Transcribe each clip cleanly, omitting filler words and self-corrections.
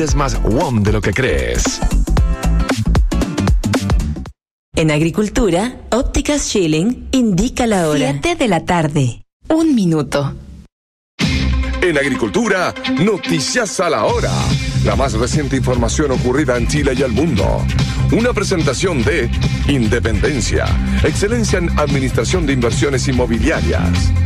es más WOM de lo que crees. En Agricultura, Ópticas Schilling indica la hora. 7 de la tarde. 1 minuto. En Agricultura, noticias a la hora. La más reciente información ocurrida en Chile y el mundo. Una presentación de Independencia, excelencia en administración de inversiones inmobiliarias.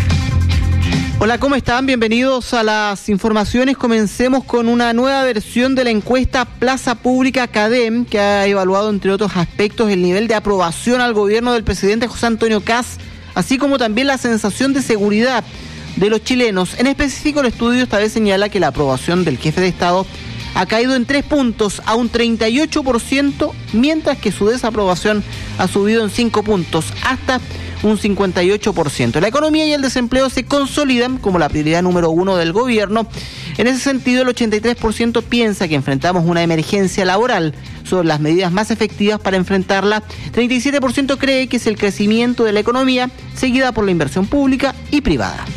Hola, ¿cómo están? Bienvenidos a las informaciones. Comencemos con una nueva versión de la encuesta Plaza Pública CADEM, que ha evaluado, entre otros aspectos, el nivel de aprobación al gobierno del presidente José Antonio Kast, así como también la sensación de seguridad de los chilenos. En específico, el estudio esta vez señala que la aprobación del jefe de Estado ha caído en 3 puntos a un 38%, mientras que su desaprobación ha subido en 5 puntos hasta un 58%. La economía y el desempleo se consolidan como la prioridad número 1 del gobierno. En ese sentido, el 83% piensa que enfrentamos una emergencia laboral. Son las medidas más efectivas para enfrentarla. 37% cree que es el crecimiento de la economía, seguida por la inversión pública y privada.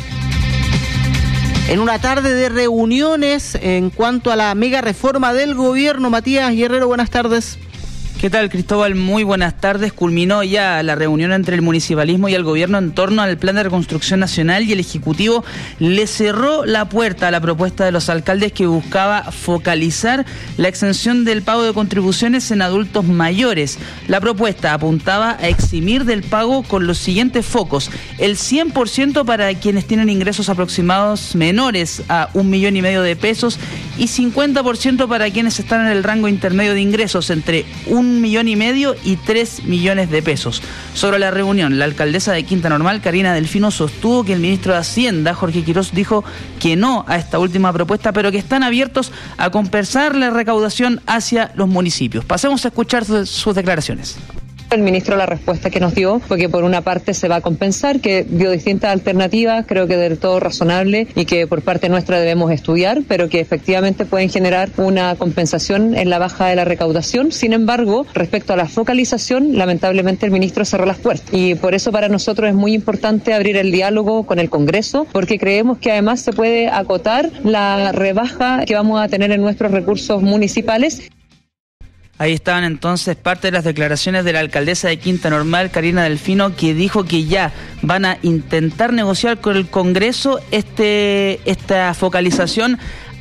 En una tarde de reuniones en cuanto a la mega reforma del gobierno, Matías Guerrero, buenas tardes. ¿Qué tal, Cristóbal? Muy buenas tardes. Culminó ya la reunión entre el municipalismo y el gobierno en torno al plan de reconstrucción nacional, y el Ejecutivo le cerró la puerta a la propuesta de los alcaldes que buscaba focalizar la exención del pago de contribuciones en adultos mayores. La propuesta apuntaba a eximir del pago con los siguientes focos: el 100% para quienes tienen ingresos aproximados menores a 1,5 millones de pesos y 50% para quienes están en el rango intermedio de ingresos entre 1,5 millones y 3 millones de pesos. Sobre la reunión, la alcaldesa de Quinta Normal, Karina Delfino, sostuvo que el ministro de Hacienda, Jorge Quirós, dijo que no a esta última propuesta, pero que están abiertos a compensar la recaudación hacia los municipios. Pasemos a escuchar sus declaraciones. El ministro, la respuesta que nos dio fue que por una parte se va a compensar, que dio distintas alternativas, creo que del todo razonable, y que por parte nuestra debemos estudiar, pero que efectivamente pueden generar una compensación en la baja de la recaudación. Sin embargo, respecto a la focalización, lamentablemente el ministro cerró las puertas, y por eso para nosotros es muy importante abrir el diálogo con el Congreso, porque creemos que además se puede acotar la rebaja que vamos a tener en nuestros recursos municipales. Ahí estaban entonces parte de las declaraciones de la alcaldesa de Quinta Normal, Karina Delfino, que dijo que ya van a intentar negociar con el Congreso esta focalización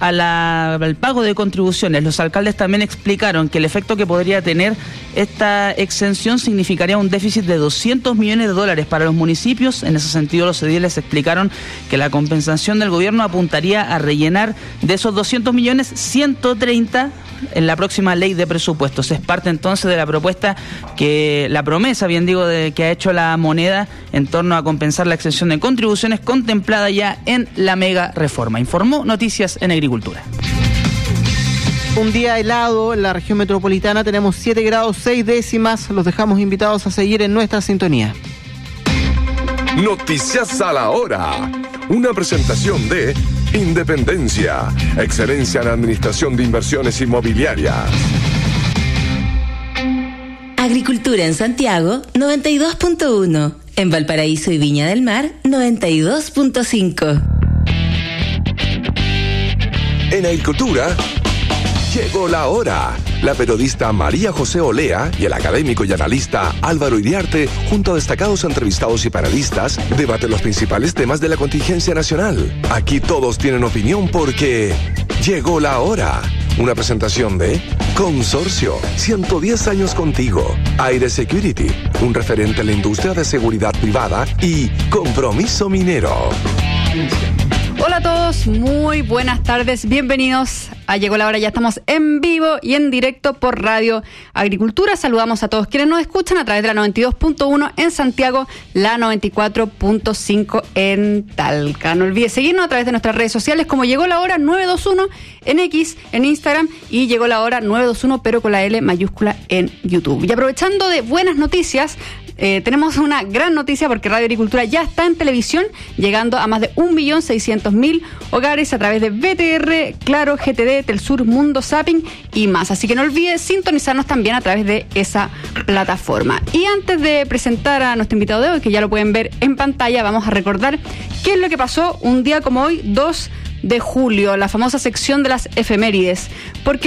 al pago de contribuciones. Los alcaldes también explicaron que el efecto que podría tener esta exención significaría un déficit de $200 millones para los municipios. En ese sentido, los ediles explicaron que la compensación del gobierno apuntaría a rellenar de esos 200 millones 130 en la próxima ley de presupuestos. Es parte entonces de la propuesta, la promesa, de que ha hecho la moneda en torno a compensar la exención de contribuciones contemplada ya en la mega reforma. Informó Noticias en Agricultura. Un día helado en la región metropolitana, tenemos 7 grados 6 décimas. Los dejamos invitados a seguir en nuestra sintonía. Noticias a la hora. Una presentación de Independencia, excelencia en administración de inversiones inmobiliarias. Agricultura en Santiago, 92.1. En Valparaíso y Viña del Mar, 92.5. En Agricultura, llegó la hora. La periodista María José Olea y el académico y analista Álvaro Iriarte, junto a destacados entrevistados y panelistas, debaten los principales temas de la contingencia nacional. Aquí todos tienen opinión porque llegó la hora. Una presentación de Consorcio, 110 años contigo. Aire Security, un referente en la industria de seguridad privada, y Compromiso Minero. Hola a todos, muy buenas tardes, bienvenidos a Llegó la Hora. Ya estamos en vivo y en directo por Radio Agricultura. Saludamos a todos quienes nos escuchan a través de la 92.1 en Santiago, la 94.5 en Talca. No olvides seguirnos a través de nuestras redes sociales como Llegó la Hora 921 en X, en Instagram, y Llegó la Hora 921 pero con la L mayúscula en YouTube. Y aprovechando de buenas noticias, tenemos una gran noticia porque Radio Agricultura ya está en televisión, llegando a más de 1.600.000 hogares a través de BTR, Claro, GTD, Telsur, Mundo Zapping y más. Así que no olvides sintonizarnos también a través de esa plataforma. Y antes de presentar a nuestro invitado de hoy, que ya lo pueden ver en pantalla, vamos a recordar qué es lo que pasó un día como hoy, 2 de julio, la famosa sección de las efemérides. Porque